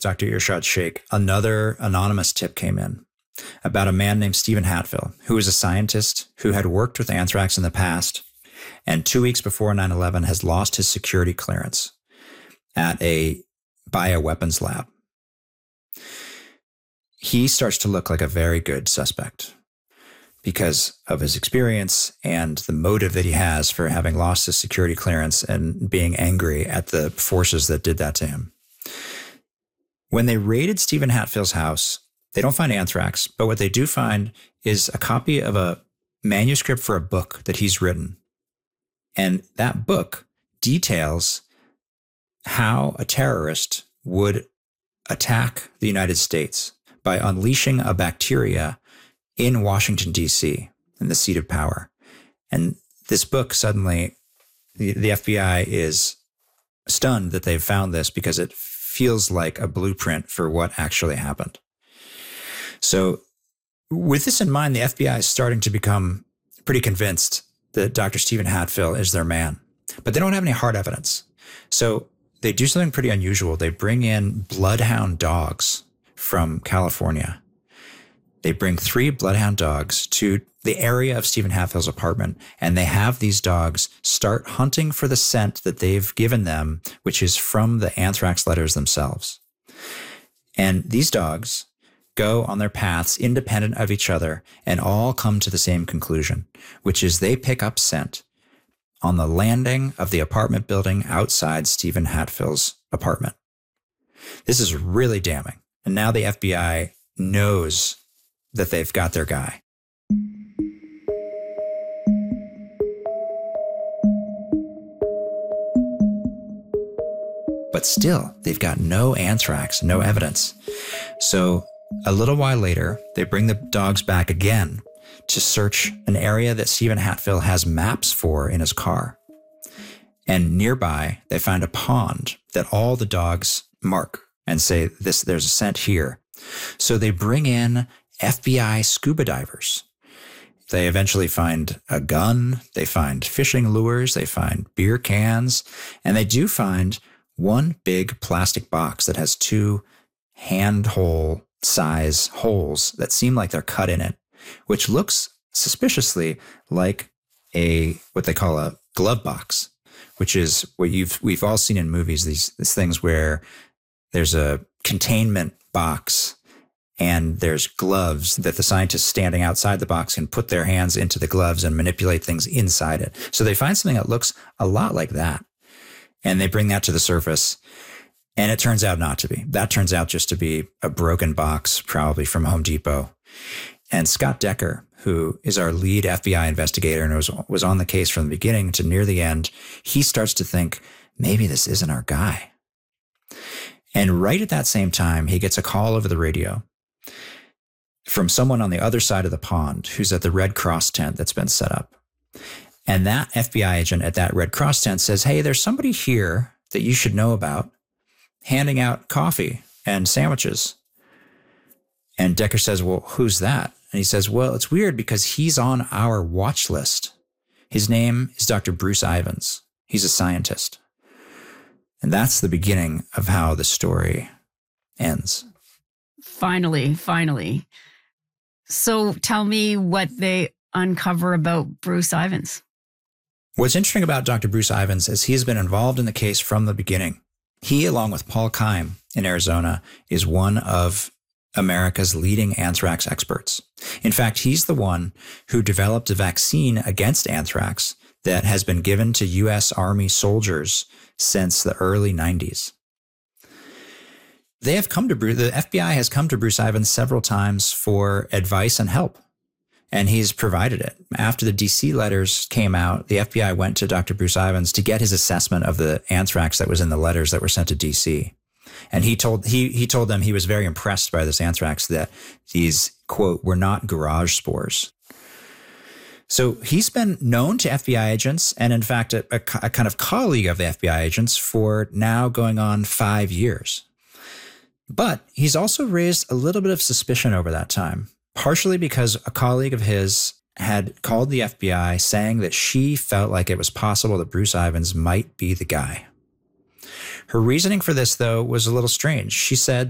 Dr. Irshad Sheikh, another anonymous tip came in about a man named Stephen Hatfill, who was a scientist who had worked with anthrax in the past, and 2 weeks before 9/11 has lost his security clearance at a bioweapons lab. He starts to look like a very good suspect because of his experience and the motive that he has for having lost his security clearance and being angry at the forces that did that to him. When they raided Stephen Hatfill's house, they don't find anthrax, but what they do find is a copy of a manuscript for a book that he's written. And that book details how a terrorist would attack the United States by unleashing a bacteria in Washington, D.C., in the seat of power. And this book suddenly, the FBI is stunned that they've found this because it feels like a blueprint for what actually happened. So with this in mind, the FBI is starting to become pretty convinced that Dr. Stephen Hatfill is their man, but they don't have any hard evidence. So they do something pretty unusual. They bring in bloodhound dogs from California. They bring 3 bloodhound dogs to the area of Stephen Hatfill's apartment, and they have these dogs start hunting for the scent that they've given them, which is from the anthrax letters themselves. And these dogs go on their paths independent of each other and all come to the same conclusion, which is they pick up scent on the landing of the apartment building outside Stephen Hatfill's apartment. This is really damning. And now the FBI knows that they've got their guy. But still, they've got no anthrax, no evidence. So a little while later, they bring the dogs back again to search an area that Stephen Hatfill has maps for in his car. And nearby, they find a pond that all the dogs mark and say, there's a scent here. So they bring in FBI scuba divers. They eventually find a gun, they find fishing lures, they find beer cans, and they do find one big plastic box that has 2 handhole size holes that seem like they're cut in it, which looks suspiciously like what they call a glove box, which is what we've all seen in movies, these things where there's a containment box and there's gloves that the scientists standing outside the box can put their hands into the gloves and manipulate things inside it. So they find something that looks a lot like that, and they bring that to the surface, and it turns out not to be. That turns out just to be a broken box, probably from Home Depot. And Scott Decker, who is our lead FBI investigator and was on the case from the beginning to near the end, he starts to think, maybe this isn't our guy. And right at that same time, he gets a call over the radio from someone on the other side of the pond who's at the Red Cross tent that's been set up. And that FBI agent at that Red Cross tent says, hey, there's somebody here that you should know about handing out coffee and sandwiches. And Decker says, well, who's that? And he says, well, it's weird because he's on our watch list. His name is Dr. Bruce Ivins. He's a scientist. And that's the beginning of how the story ends. Finally. So tell me what they uncover about Bruce Ivins. What's interesting about Dr. Bruce Ivins is he's been involved in the case from the beginning. He, along with Paul Keim in Arizona, is one of America's leading anthrax experts. In fact, he's the one who developed a vaccine against anthrax that has been given to U.S. Army soldiers since the early 90s. The FBI has come to Bruce Ivins several times for advice and help, and he's provided it. After the DC letters came out, the FBI went to Dr. Bruce Ivins to get his assessment of the anthrax that was in the letters that were sent to DC. And he told them he was very impressed by this anthrax, that these, quote, were not garage spores. So he's been known to FBI agents and, in fact, a kind of colleague of the FBI agents for now going on 5 years. But he's also raised a little bit of suspicion over that time, partially because a colleague of his had called the FBI saying that she felt like it was possible that Bruce Ivins might be the guy. Her reasoning for this, though, was a little strange. She said